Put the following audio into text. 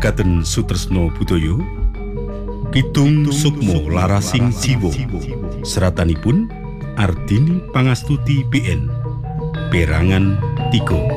mekaten Sutresno Budoyo Kidung Sukmo Larasing Jiwo seratanipun Ardini Pangastuti PN Perangan 3.